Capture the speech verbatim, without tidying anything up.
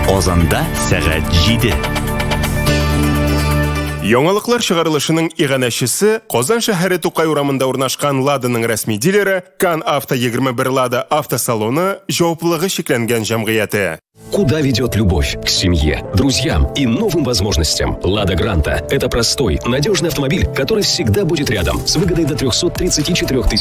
Озанда сәгать җиде. Яңалыклар чыгарылышының иганәчесе Казан шәһәре Тукай урамында урнашкан Ладаның рәсми дилеры Кан Авто егерме бер Лада автосалоны җаваплылыгы шикләнгән җәмгыяте. Куда ведет любовь? К семье, друзьям и новым возможностям. «Лада Гранта» — это простой, надежный автомобиль, который всегда будет рядом, с выгодой до трехсот тридцати четырёх тысяч